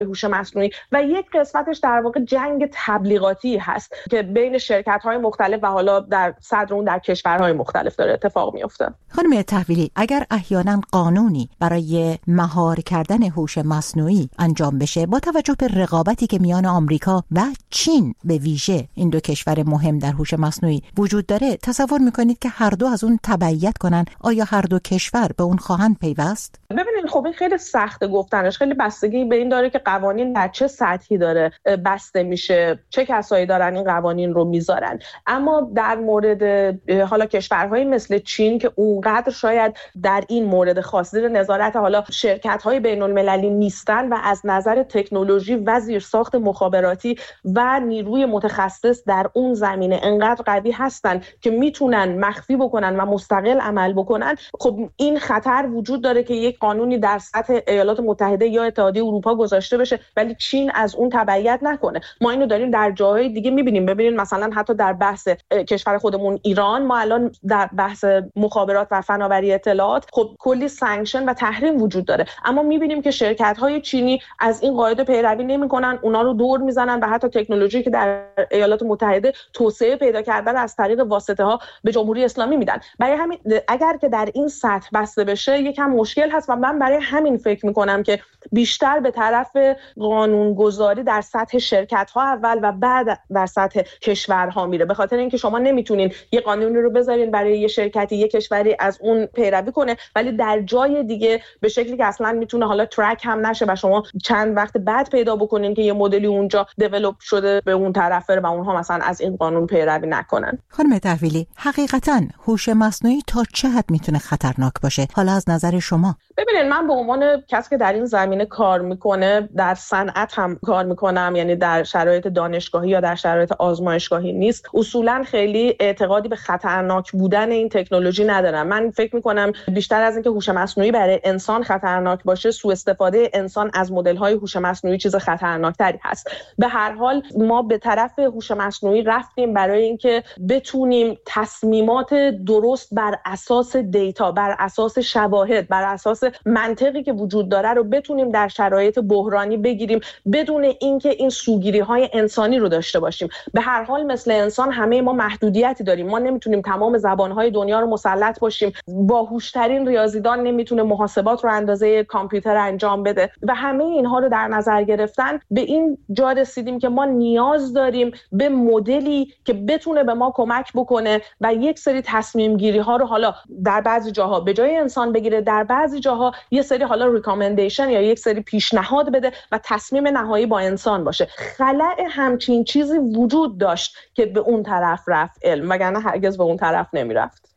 هوش مصنوعی و یک قسمتش در واقع جنگ تبلیغاتی هست که بین شرکت‌های مختلف و حالا در صدر اون در کشورهای مختلف داره اتفاق میفته. خانم تحویلی، اگر احیانا قانونی برای مهار کردن هوش مصنوعی انجام بشه با توجه به رقابتی که میان آمریکا و چین به ویژه این دو کشور مهم در هوش مصنوعی وجود داره، تصور میکنید که هر دو از اون تبعیت کنن؟ آیا هر دو کشور به اون خواهند پیوست؟ ببینید خب این خیلی سخته گفتنش، خیلی بستگی به این داره که قوانین در چه سطحی داره بسته میشه، چه کسایی دارن این قوانین رو میذارن. اما در مورد حالا کشورهای مثل چین که اونقدر شاید در این مورد خاص زیر نظارت حالا شرکت‌های بین‌المللی نیستن و از نظر تکنولوژی و زیرساخت مخابراتی و نیروی متخصص در اون زمینه انقدر قوی هستن که میتونن مخفی بکنن و مستقل عمل بکنن، خب این خطر وجود داره که یک قانونی در سطح ایالات متحده یا اتحادیه اروپا گذاشته بشه ولی چین از اون تبعیت نکنه. ما اینو داریم در جاهای دیگه میبینیم. ببینید مثلا حتی در بحث کشور خودمون ایران، ما الان در بحث مخابرات و فناوری اطلاعات خب کلی سانکشن و تحریم وجود داره، اما میبینیم که شرکت‌های چینی از این قاعده پیروی نمی‌کنن، اونا رو دور میزنن و حتی تکنولوژی که در ایالات متحده توسعه پیدا کرده از طریق واسطه‌ها به جمهوری اسلامی میدن. برای همین اگر که در این سطح بسته بشه یکم مشکل هست و من برای همین فکر می‌کنم که بیشتر به طرف قانونگذاری در سطح شرکت‌ها اول و بعد در سطح کشورها میره، به خاطر اینکه شما نمیتونین یه قانونی رو بذارین برای یه شرکتی یه کشوری از اون پیروی کنه ولی در جای دیگه به شکلی که اصلا میتونه حالا ترک هم نشه و شما چند وقت بعد پیدا بکنین که یه مدلی اونجا دیولپ شده به اون طرف و اونها مثلا از این قانون پیروی نکنن. خانم تحویلی، حقیقتاً هوش مصنوعی تا چه حد میتونه خطرناک باشه حالا از نظر شما؟ ببینید من به عنوان کسی که در این زمینه کار میکنه، در صنعت هم کار میکنم، یعنی در شرایط دانشگاهی یا در شرایط آزمایشگاهی نیست، اصولا خیلی اعتقادی به خطرناک بودن این تکنولوژی ندارم. من فکر میکنم بیشتر از اینکه هوش مصنوعی برای انسان خطرناک باشه، سوء استفاده انسان از مدل‌های هوش مصنوعی چیز خطرناکتری هست. به هر حال ما به طرف هوش مصنوعی رفتیم برای اینکه بتونیم تصمیمات درست بر اساس دیتا، بر اساس شواهد، بر اساس منطقی که وجود داره رو بتونیم در شرایط بحرانی بگیریم بدون اینکه این سوگیری‌های انسانی رو داشته باشیم. به هر حال مثل انسان همه ما محدودیتی داریم. ما نمیتونیم تمام زبان‌های دنیا رو مسلط باشیم. باهوش‌ترین ریاضیدان نمیتونه محاسبات رو اندازه کامپیوتر انجام بده و همه اینها رو در نظر گرفتن به این جا رسیدیم که ما نیاز داریم به مدلی که بتونه به ما کمک بکنه و یک سری تصمیم گیری ها رو حالا در بعضی جاها به جای انسان بگیره، در بعضی جاها یه سری حالا ریکامندیشن یا یک سری پیشنهاد بده و تصمیم نهایی با انسان باشه. خلأ همچین چیزی وجود داشت که به اون طرف رفت علم، وگرنه هرگز به اون طرف نمیرفت.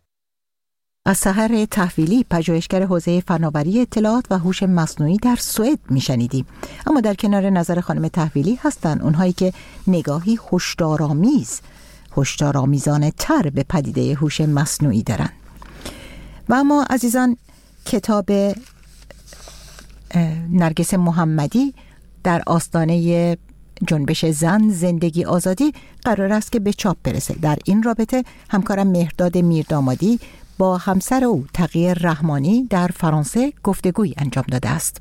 از سحر تحویلی، پژوهشگر حوزه فناوری اطلاعات و هوش مصنوعی در سوئد میشنیدیم. اما در کنار نظر خانم تحویلی هستن اونهایی که نگاهی هشدارآمیزانه تر به پدیده هوش مصنوعی دارن. و اما عزیزان، کتاب نرگس محمدی در آستانه جنبش زن زندگی آزادی قرار است که به چاپ برسه. در این رابطه همکارم مهرداد میردامادی با همسر او تقی رحمانی در فرانسه گفتگوی انجام داده است.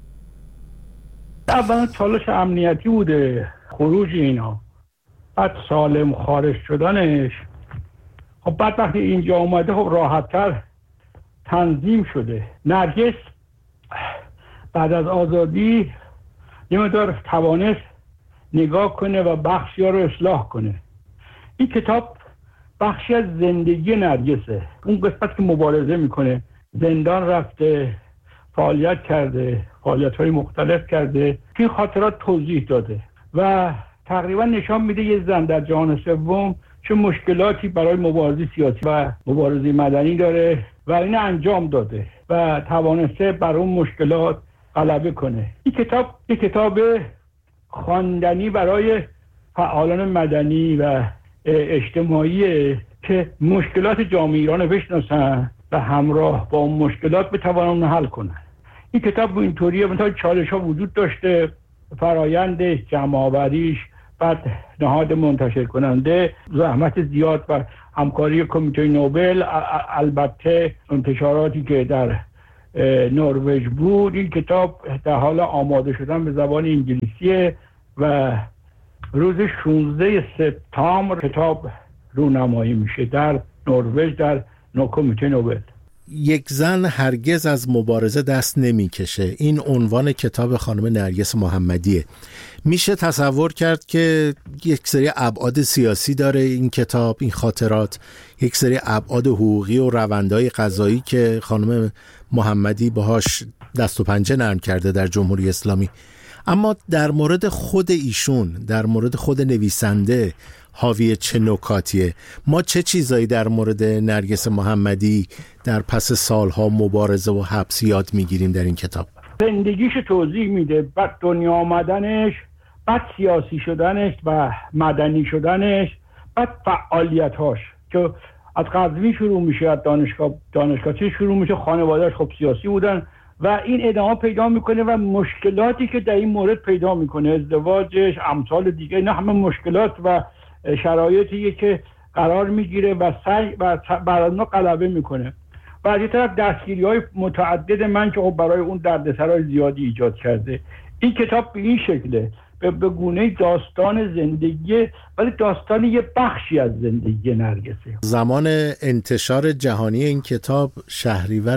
اولا چالش امنیتی بوده خروج اینا، بعد سالم خارج شدنش، خب بعد وقتی اینجا اومده خب راحت‌تر تنظیم شده. نرگس بعد از آزادی یه مقدار توانست نگاه کنه و بخشی ها رو اصلاح کنه. این کتاب بخشی از زندگی نرگسه، اون قسمت که مبارزه میکنه، زندان رفته، فعالیت کرده، فعالیت‌های مختلف کرده، این خاطرات توضیح داده و تقریبا نشان میده یه زن در جهان سوم چه مشکلاتی برای مبارزه سیاسی و مبارزه مدنی داره و این انجام داده و توانسته بر اون مشکلات غلبه کنه. این کتاب یک کتاب خواندنی برای فعالان مدنی و اجتماعی که مشکلات جامعه ایران رو بشناسن و همراه با اون مشکلات بتوانن حل کنن. این کتاب اینطوریه، مثلا چالش ها وجود داشته، فرایندش، جمع‌آوریش، بعد نهاد منتشر کننده، زحمت زیاد و همکاری کمیته نوبل، البته انتشاراتی که در نروژ بود. این کتاب در حال آماده شدن به زبان انگلیسیه و روز 16 سپتامبر کتاب رونمایی میشه در نروژ در کمیته نوبل. یک زن هرگز از مبارزه دست نمیکشه. این عنوان کتاب خانم نرگس محمدیه. میشه تصور کرد که یک سری ابعاد سیاسی داره این کتاب، این خاطرات، یک سری ابعاد حقوقی و روندهای قضایی که خانم محمدی باهاش دست و پنجه نرم کرده در جمهوری اسلامی. اما در مورد خود ایشون، در مورد خود نویسنده حاوی چه نکاتیه؟ ما چه چیزایی در مورد نرگس محمدی در پس سالها مبارزه و حبس یاد میگیریم در این کتاب؟ زندگیش توضیح میده، بعد دنیا آمدنش، بعد سیاسی شدنش و مدنی شدنش، بعد فعالیتاش که از قزوین شروع میشه، از دانشگاه شروع میشه، خانواده‌اش خب سیاسی بودن و این ادامه پیدا میکنه و مشکلاتی که در این مورد پیدا میکنه، ازدواجش، امثال دیگه، اینا همه مشکلات و شرایطیه که قرار میگیره و سعی و بر اونها غلبه میکنه. و از یه طرف دستگیری‌های متعدد من که خب برای اون دردسرای زیادی ایجاد کرده. این کتاب به این شکله، به گونه داستان زندگی، ولی داستان یه بخشی از زندگی نرگسه. زمان انتشار جهانی این کتاب شهریور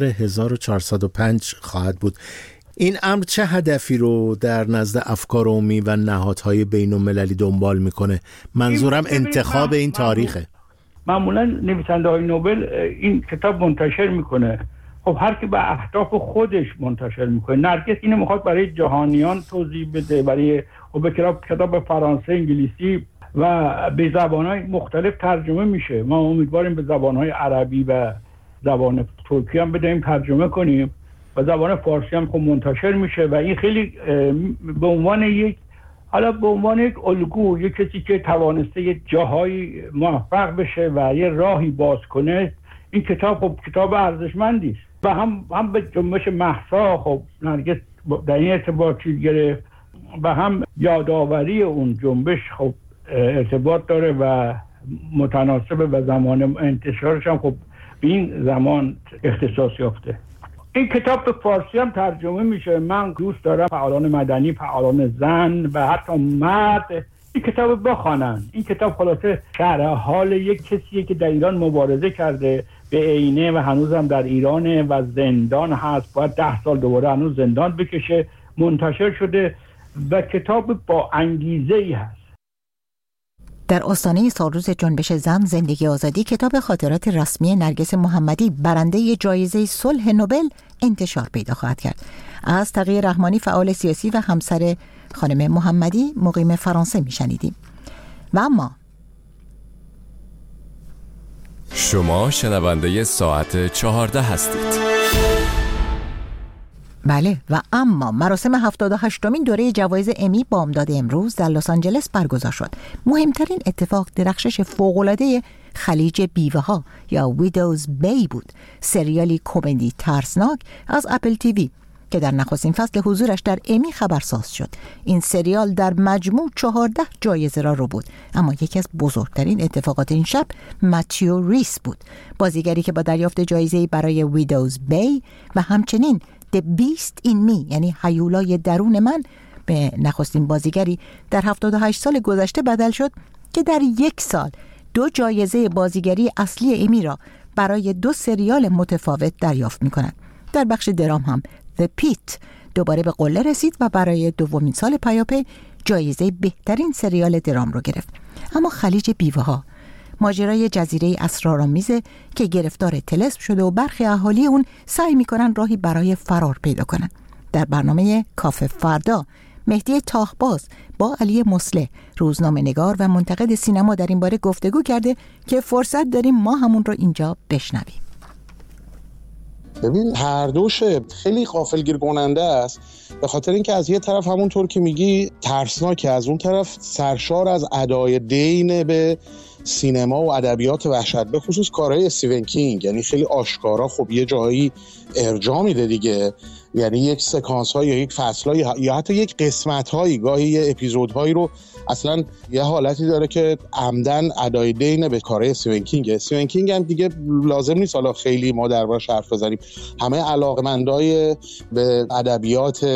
1405 خواهد بود. این امر چه هدفی رو در نزد افکار عمومی و نهادهای بین‌المللی دنبال میکنه؟ منظورم انتخاب این تاریخه. معمولا نویسنده های نوبل این کتاب منتشر میکنه، خب هر کی به اهداف خودش منتشر میکنه. نرگس اینو میخواد برای جهانیان توضیح بده، برای کتاب فرانسه، انگلیسی و به زبانهای مختلف ترجمه میشه. ما امیدواریم به زبانهای عربی و زبان ترکی هم بدهیم ترجمه کنیم و زبان فارسی هم خب منتشر میشه و این خیلی به عنوان یک الگو، یک کسی که توانسته یک جاهایی موفق بشه و یه راهی باز کنه، این کتاب خب کتاب ارزشمندی است. و هم به جنبش مهسا خب نرگس در این ارتباط چیز گرفت و هم یادآوری اون جنبش خب ارتباط داره و متناسب و زمان انتشارش هم خب به این زمان اختصاص یافته. این کتاب به فارسی هم ترجمه میشه. من دوست دارم فعالان مدنی، فعالان زن و حتی مرد این کتاب بخوانن. این کتاب خلاصه شرح حال یک کسیه که در ایران مبارزه کرده به عینه و هنوزم در ایرانه و زندان هست، باید 10 سال دوباره هنوز زندان بکشه. منتشر شده و کتاب با انگیزه‌ای هست. در آستانه سالروز جنبش زن زندگی آزادی، کتاب خاطرات رسمی نرگس محمدی برنده جایزه صلح نوبل انتشار پیدا خواهد کرد. از تقی رحمانی فعال سیاسی و همسر خانم محمدی مقیم فرانسه میشنیدیم. و اما شما شنونده ساعت 14 هستید. بله، و اما مراسم 78مین دوره جوایز امی بامداد امروز در لس آنجلس برگزار شد. مهمترین اتفاق درخشش فوق‌العاده خلیج بیوه‌ها یا ویدوز بی بود، سریالی کمدی ترسناک از اپل تیوی که در نخستین فصل حضورش در امی خبرساز شد. این سریال در مجموع 14 جایزه را رو بود، اما یکی از بزرگترین اتفاقات این شب متیو ریس بود، بازیگری که با دریافت جایزه‌ای برای ویدوز بی و همچنین The Beast in Me یعنی هیولای درون من به نخستین بازیگری در 78 سال گذشته بدل شد که در یک سال 2 جایزه بازیگری اصلی امی را برای 2 سریال متفاوت دریافت می کند. در بخش درام هم The Pit دوباره به قله رسید و برای 2مین سال پیاپی جایزه بهترین سریال درام را گرفت. اما خلیج بیوه‌ها ماجرای جزیره اسرارآمیزه که گرفتار طلسم شده و برخی اهالی اون سعی میکنن راهی برای فرار پیدا کنن. در برنامه کافه فردا مهدی تاخباز با علی مصلح روزنامه‌نگار و منتقد سینما در این باره گفتگو کرده که فرصت داریم ما همون رو اینجا بشنویم. ببین هر دوش خیلی غافلگیر کننده است، به خاطر اینکه از یه طرف همونطور که میگی ترسناکه، از اون طرف سرشار از ادای دین به سینما و ادبیات وحشت، به خصوص کارهای استیون کینگ، یعنی خیلی آشکارا خب یه جایی ارجاع میده دیگه، یعنی یک سکانس های یا یک فصل های یا حتی یک قسمت هایی، گاهی یه اپیزود هایی رو اصلا یه حالتی داره که عمدن ادای دینه به کارهای استیون کینگ. استیون کینگ هم دیگه لازم نیست حالا خیلی ما دربارش حرف بزنیم، همه علاقمندای به ادبیات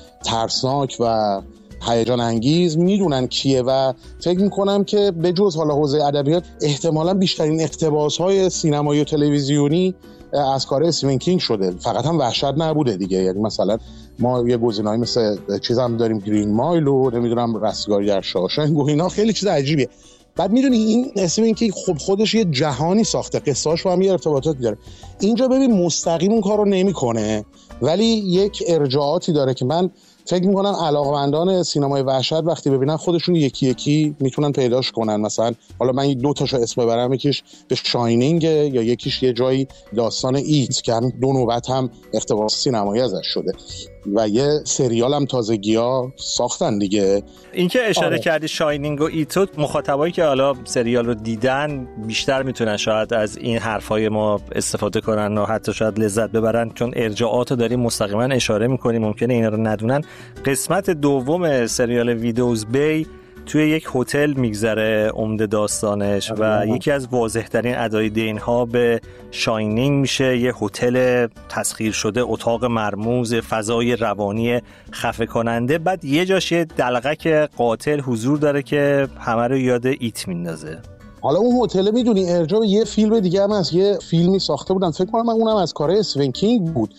ترسناک و هیجان انگیز میدونن کیه و فکر میکنم که به جز حالا حوزه ادبیات احتمالاً بیشترین اقتباس‌های سینمایی و تلویزیونی از کار استیون کینگ شده. فقط هم وحشت نبوده دیگه، یعنی مثلا ما یه گزینه‌ای مثل چیز هم داریم، گرین مایل و نمیدونم رستگاری در شاوشنگ و اینا، خیلی چیز عجیبیه. بعد میدونی این استیون کینگ خب خودش یه جهانی ساخته، قصه‌اش با هم یه ارتباطاتی داره. اینجا ببین مستقیم اون کارو نمیکنه ولی یک ارجاعاتی داره که من فکر میکنم علاقمندان سینمای وحشت وقتی ببینن خودشون یکی یکی میتونن پیداش کنن. مثلا حالا من 2 تاشو اسم ببرم، یکیش به شاینینگ یا یکیش یه جایی داستان ایت که هم 2 نوبت هم اقتباس سینمایی ازش شده و یه سریال هم تازگی‌ها ساختن دیگه. این که اشاره کردی شاینینگ و ایتو، مخاطبایی که حالا سریال رو دیدن بیشتر میتونن شاید از این حرفای ما استفاده کنن و حتی شاید لذت ببرن، چون ارجاعات رو داریم مستقیما اشاره میکنیم، ممکنه اینا رو ندونن. قسمت دوم سریال ویدوز بی توی یک هتل میگذره عمده داستانش و یکی از واضح‌ترین ادای دین‌ها به شاینینگ میشه یه هتل تسخیر شده، اتاق مرموز، فضای روانی خفه کننده. بعد یه جاش یه دلغک قاتل حضور داره که همه رو یاد ایت میندازه. حالا اون هتل میدونی ارجاع به یه فیلم دیگه هم از یه فیلمی ساخته بودن، فکر کنم اونم از کارهای استیون کینگ بود،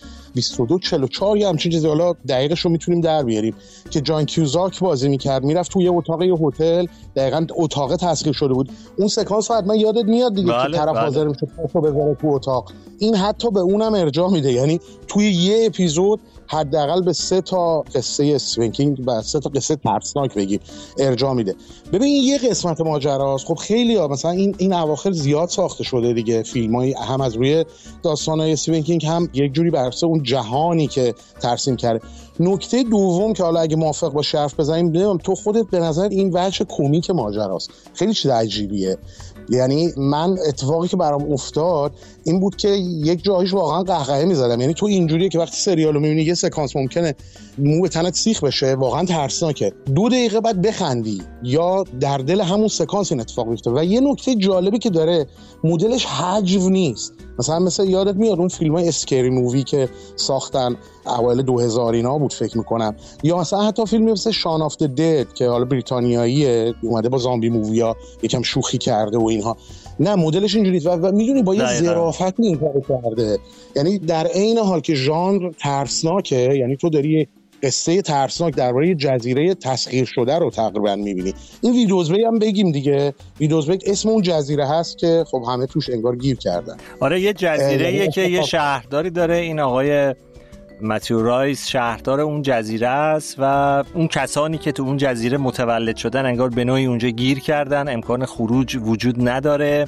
2244 یا همچین چیزی، حالا دقیقش رو میتونیم در بیاریم، که جان کیوزاک بازی میکرد، میرفت توی اتاق یه هتل، دقیقاً اتاق تسخیر شده بود. اون سکانس حتما یادت میاد دیگه که طرف حاضر میشه پاشو بذاره تو اتاق. این حتی به اونم ارجاع میده، یعنی توی یه اپیزود حداقل به 3 تا قصه استیون کینگ و 3 تا قصه ترسناک بگیم ارجاع میده. ببین این یه قسمت ماجراست. خب خیلی ها مثلا این اواخر زیاد ساخته شده دیگه، فیلمای هم از روی داستانای استیون کینگ هم یک جوری بر اساس اون جهانی که ترسیم کرده. نکته دوم که حالا اگه موافق باشی حرف بزنیم، نمیدونم تو خودت به نظر این وجه کمیک ماجراست خیلی چیز عجیبیه. یعنی من اتفاقی که برام افتاد این بود که یک جایش واقعا قهقهه می‌زدم. یعنی تو اینجوریه که وقتی سریالو می‌بینی یه سکانس ممکنه مو به تنت سیخ بشه، واقعا ترسناکه، 2 دقیقه بعد بخندی یا در دل همون سکانس این اتفاق میفته. و یه نکته جالبی که داره، مدلش حجو نیست. مثلا یادت میاد اون فیلمای اسکری مووی که ساختن اوایل 2000 اینا بود فکر میکنم، یا مثلا حتی فیلمی مثل شان آف د دد که حالا بریتانیاییه، اومده با زامبی موویا یکم شوخی کرده و اینها. نه مدلش اینجوریه و میدونی با یه ظرافت این کارو کرده، یعنی در عین حال که ژانر ترسناکه، یعنی تو داری قصه ترسناک درباره جزیره تسخیر شده رو تقریبا می‌بینی. این ویدوز بی هم بگیم دیگه، ویدوز بی اسم اون جزیره هست که خب همه توش انگار گیر کردن. آره یه جزیره‌ایه که یه شهرداری داره، این آقای متیو رایس شهردار اون جزیره است و اون کسانی که تو اون جزیره متولد شدن انگار به نوعی اونجا گیر کردن، امکان خروج وجود نداره.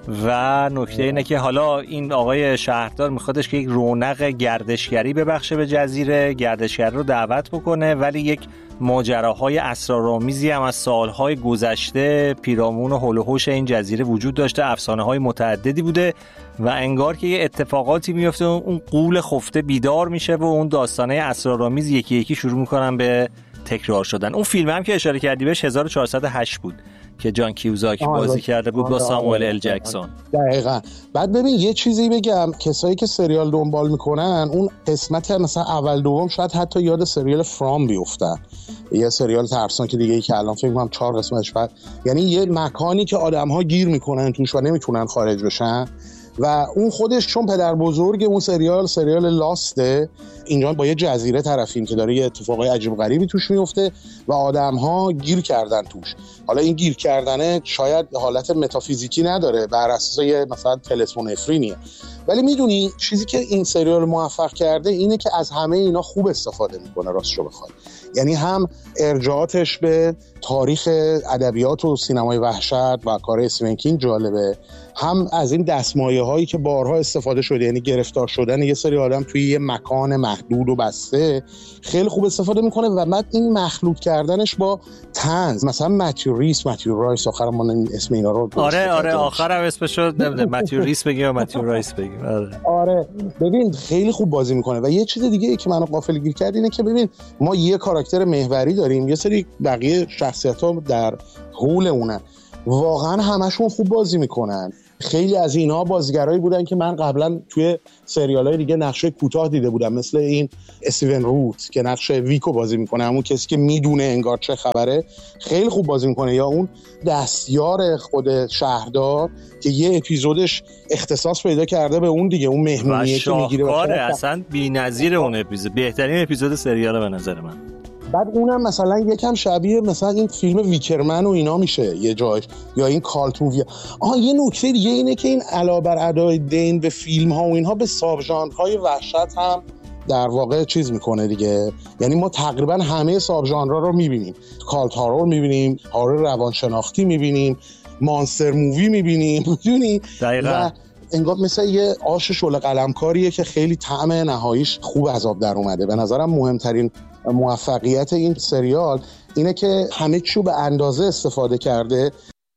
و نکته اینه که حالا این آقای شهردار میخوادش که یک رونق گردشگری ببخشه به جزیره، گردشگر رو دعوت بکنه، ولی یک ماجراهای اسرارآمیزی هم از سالهای گذشته پیرامون و هول و هوش این جزیره وجود داشته، افسانه‌های متعددی بوده و انگار که یه اتفاقاتی میفته، اون غول خفته بیدار میشه و اون داستانه اسرارآمیز یکی یکی شروع میکنن به تکرار شدن. اون فیلم هم که اشاره کردی بهش 1408 بود که جان کیوزاک بازی کرده بود با ساموئل ال جکسون. دقیقاً. بعد ببین یه چیزی بگم، کسایی که سریال دنبال میکنن اون قسمت مثلا اول دوم شاید حتی یاد سریال فرام بیفتن، یه سریال ترسناک دیگه ای که الان فکر کنم 4 قسمتش بعد، یعنی یه مکانی که آدم‌ها گیر میکنن توش و نمیتونن خارج بشن و اون خودش چون پدر بزرگ اون سریال لاسته، اینجا با یه جزیره طرفیم که داره یه اتفاقای عجیب غریبی توش میفته و آدم‌ها گیر کردن توش. حالا این گیر کردنه شاید حالت متافیزیکی نداره، بر اساس یه مثلا تلسمون افرینیه، ولی میدونی چیزی که این سریال موفق کرده اینه که از همه اینا خوب استفاده میکنه راستشو بخواد. یعنی هم ارجاعاتش به تاریخ ادبیات و سینمای وحشت و کار استیون کینگ جالبه، هم از این دستمایه هایی که بارها استفاده شده، یعنی گرفتار شدن یه سری آدم توی یه مکان محدود و بسته خیلی خوب استفاده میکنه و بعد این مخلوط کردنش با طنز، مثلا متیو رایس آخرم من اسم اینا رو آره آخرم اسمش رو نمیدونم متیو ریس بگیم یا متیو رایس بگیم. آره ببین خیلی خوب بازی میکنه. و یه چیز دیگه ای که منو غافلگیر کرد اینه که ببین ما یه کاراکتر محوری داریم، یه سری بقیه شخصیت‌ها در حول اونن، واقعا همشون خوب بازی میکنن. خیلی از اینها بازیگرایی بودن که من قبلا توی سریال‌های دیگه نقشه کوتاه دیده بودم، مثل این استیون روت که نقشه ویکو بازی میکنه، همون کسی که میدونه انگار چه خبره، خیلی خوب بازی میکنه. یا اون دستیار خود شهردار که یه اپیزودش اختصاص پیدا کرده به اون دیگه، اون مهمونیه که میگیره اصلا بی‌نظیر اون اپیزود، بهترین اپیزود سریال به نظر من. بعد اونم مثلا یکم شبیه مثلا این فیلم ویکرمن و اینا میشه یه جایش، یا این کالت مووی. یه نکته دیگه اینه که این علاوه بر ادای دین به فیلم ها و اینها به ساب ژانرهای وحشت هم در واقع چیز میکنه دیگه. یعنی ما تقریبا همه ساب ژانرها رو میبینیم، کالت هارور میبینیم، هارور روانشناختی میبینیم، مانستر مووی میبینیم، میدونی؟ دقیقاً. انگار مثل یه آش شعله قلمکاریه که خیلی طعم نهاییش خوب از آب در اومده. به نظرم مهمترین موفقیت این سریال اینه که همه چیو به اندازه استفاده کرده.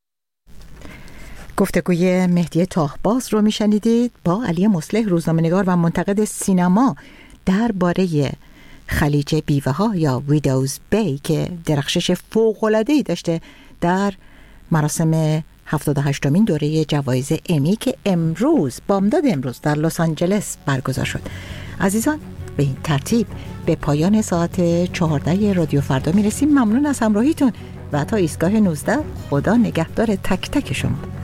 گفتگوی مهدی تاهباز رو میشنیدید با علی مصلح، روزنامه‌نگار و منتقد سینما، درباره خلیج بیوه ها یا ویدوز بی که درخشش فوق‌العاده‌ای داشته در مراسم 78مین دوره جوایز امی که بامداد امروز در لس آنجلس برگزار شد. عزیزان، به این ترتیب به پایان ساعت 14 رادیو فردا میرسیم. ممنون از همراهیتون و تا ایستگاه 19 خدا نگهدار تک تک شما.